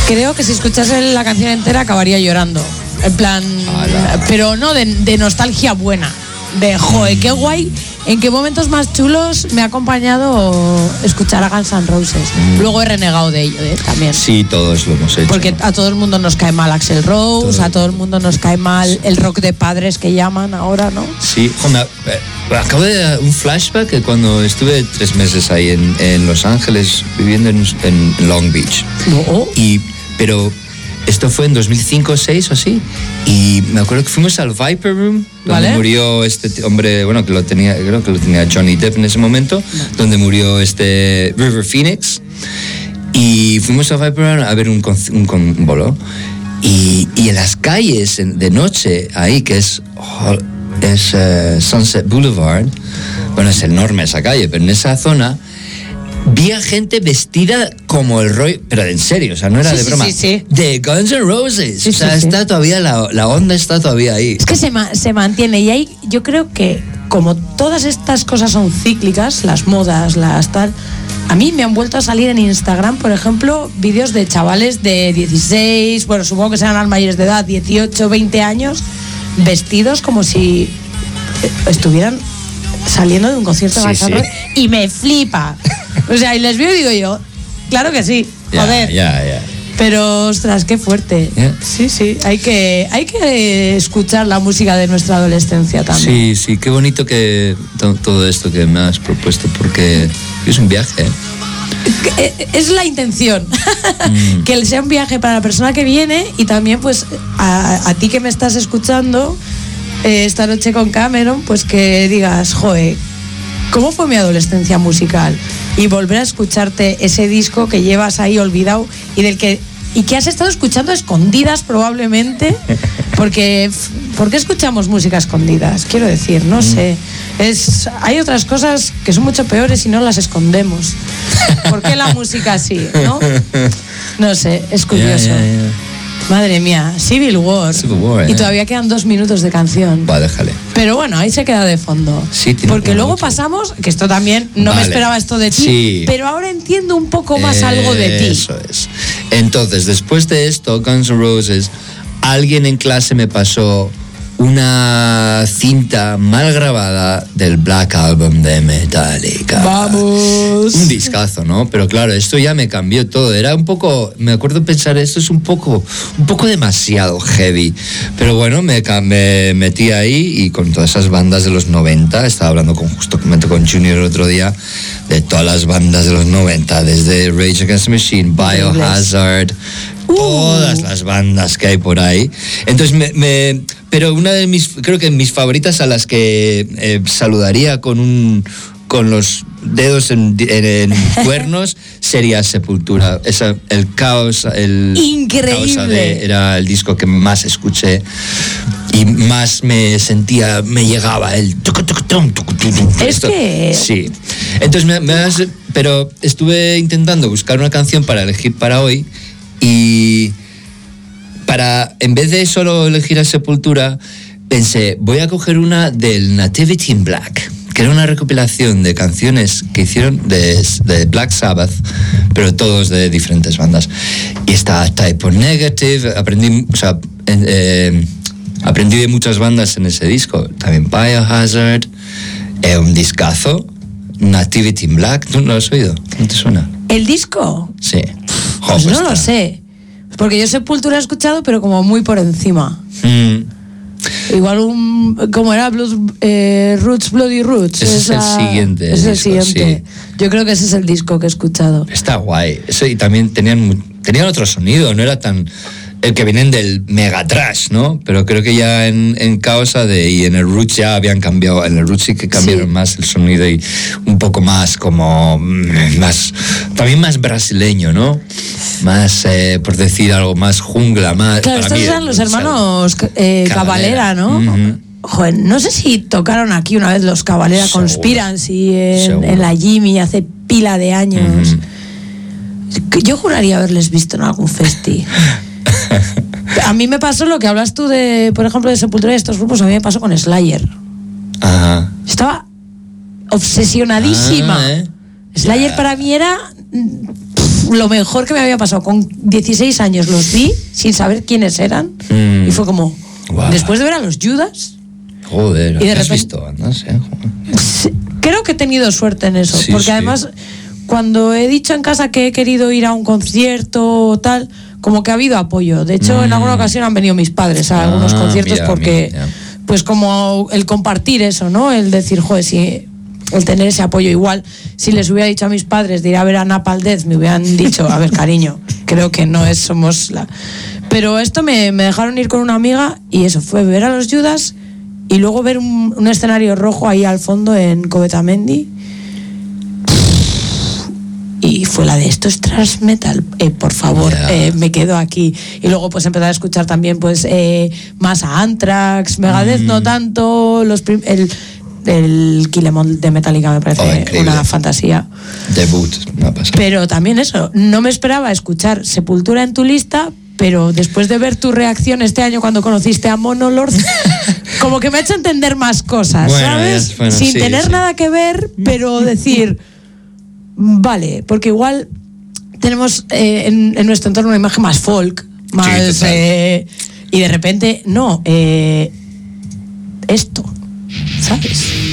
Creo que si escuchase la canción entera acabaría llorando. En plan, pero no de nostalgia buena. De, joder, qué guay. ¿En qué momentos más chulos me ha acompañado escuchar a Guns N' Roses? Luego he renegado de ello, también. Sí, todos lo hemos hecho. Porque a todo el mundo nos cae mal Axl Rose, a todo el mundo nos cae mal el rock de padres que llaman ahora, ¿no? Sí, acabo de dar un flashback que cuando estuve 3 meses ahí en Los Ángeles, viviendo en Long Beach. No. Pero esto fue en 2005 o 2006 o así. Y me acuerdo que fuimos al Viper Room, donde murió este hombre, bueno, creo que lo tenía Johnny Depp en ese momento, donde murió River Phoenix. Y fuimos al Viper Room a ver un bolo. Y en las calles de noche, ahí, que es Sunset Boulevard, bueno, es enorme esa calle, pero en esa zona vi a gente vestida como el rollo, pero en serio, o sea, no era de broma, de Guns N' Roses. Está todavía, la onda está todavía ahí. Es que se mantiene, y ahí yo creo que como todas estas cosas son cíclicas, las modas, las tal, a mí me han vuelto a salir en Instagram, por ejemplo, vídeos de chavales de 16, bueno, supongo que serán mayores de edad, 18, 20 años, vestidos como si estuvieran saliendo de un concierto de Guns N' Roses, y me flipa. O sea, y les veo y digo yo, claro que sí, joder. Pero, ostras, qué fuerte. Sí, hay que escuchar la música de nuestra adolescencia también. Sí, qué bonito que todo esto que me has propuesto, porque es un viaje. Es la intención, que sea un viaje para la persona que viene, y también pues a ti que me estás escuchando esta noche con Cameron, pues que digas, joder, ¿cómo fue mi adolescencia musical? Y volver a escucharte ese disco que llevas ahí olvidado y que has estado escuchando a escondidas probablemente, porque ¿por qué escuchamos música a escondidas? Quiero decir, no sé. Hay otras cosas que son mucho peores y no las escondemos. ¿Por qué la música así, no? No sé, es curioso. Madre mía, Civil War. Y todavía quedan 2 minutos de canción. Va, déjale. Pero bueno, ahí se queda de fondo. Sí, porque luego pasamos, que esto también, no me esperaba esto de ti, pero ahora entiendo un poco más algo de ti. Eso es. Entonces, después de esto, Guns N' Roses, alguien en clase me pasó una cinta mal grabada del Black Album de Metallica. ¡Vamos! Un discazo, ¿no? Pero claro, esto ya me cambió todo. Era un poco, me acuerdo pensar, esto es un poco demasiado heavy. Pero bueno, me metí ahí, y con todas esas bandas de los 90, estaba hablando justamente con Junior el otro día, de todas las bandas de los 90, desde Rage Against the Machine, Biohazard, todas las bandas que hay por ahí. Entonces pero una de creo que mis favoritas, a las que saludaría con los dedos en cuernos, sería Sepultura. El Caos, increíble. Era el disco que más escuché y más me llegaba el sí. Entonces pero estuve intentando buscar una canción para elegir para hoy, y en vez de solo elegir a Sepultura, pensé, voy a coger una del Nativity in Black, que era una recopilación de canciones que hicieron de Black Sabbath, pero todos de diferentes bandas. Y está Type O Negative, aprendí de muchas bandas en ese disco, también Biohazard, un discazo, Nativity in Black. ¿Tú no lo has oído? ¿No te suena? ¿El disco? Sí. Pues no lo sé. Porque yo Sepultura he escuchado, pero como muy por encima. Igual como era Roots, Bloody Roots. Ese es el siguiente. Es el siguiente. Sí. Yo creo que ese es el disco que he escuchado. Está guay. Eso, y también tenían otro sonido, no era tan el que vienen del mega trash, ¿no? Pero creo que ya en Causa y en el Roots ya habían cambiado. En el Roots sí que cambiaron más el sonido, y un poco más también más brasileño, ¿no? Más, por decir algo, más jungla, más... Claro, estos eran los hermanos Cavalera, ¿no? Uh-huh. Joder, no sé si tocaron aquí una vez los Cavalera Conspiracy en la Jimmy hace pila de años. Uh-huh. Yo juraría haberles visto en algún festi. A mí me pasó lo que hablas tú de, por ejemplo, de Sepultura y estos grupos. A mí me pasó con Slayer. Ajá. Estaba obsesionadísima. Slayer para mí era lo mejor que me había pasado. Con 16 años los vi sin saber quiénes eran y fue como, después de ver a los Judas. Joder, y de ¿has repente, visto bandas, creo que he tenido suerte en eso, Sí, porque sí. además cuando he dicho en casa que he querido ir a un concierto o tal, como que ha habido apoyo. De hecho, en alguna ocasión han venido mis padres a algunos conciertos porque, pues como el compartir eso, ¿no? El decir, joder, sí, el tener ese apoyo. Igual, si les hubiera dicho a mis padres de ir a ver a Napalm Death, me hubieran dicho, a ver, cariño, creo que no es, somos la... Pero esto me dejaron ir con una amiga y eso, fue ver a los Judas y luego ver un escenario rojo ahí al fondo en Covetamendi. Y fue la de esto es thrash metal, por favor, me quedo aquí. Y luego pues empezar a escuchar también pues más a Anthrax, Megadeth no tanto, el Kill Em All de Metallica me parece una fantasía. Debut, no pasa. Pero también eso, no me esperaba escuchar Sepultura en tu lista, pero después de ver tu reacción este año cuando conociste a Monolord, como que me ha hecho entender más cosas, bueno, ¿sabes? Bueno, sin tener nada que ver, pero decir... Vale, porque igual tenemos en nuestro entorno una imagen más folk, más y de repente no, esto, ¿sabes?